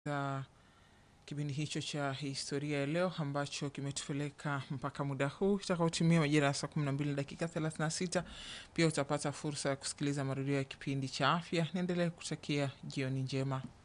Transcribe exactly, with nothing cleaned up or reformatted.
uh, kipindi hicho cha historia ya leo ambacho kimetupeleka mpaka muda huu. Itakaotimia majira ya saa kumi na mbili dakika thelathini na sita. Pia utapata fursa ya kusikiliza marudio ya kipindi cha afya. Niendelee kutakia jioni njema.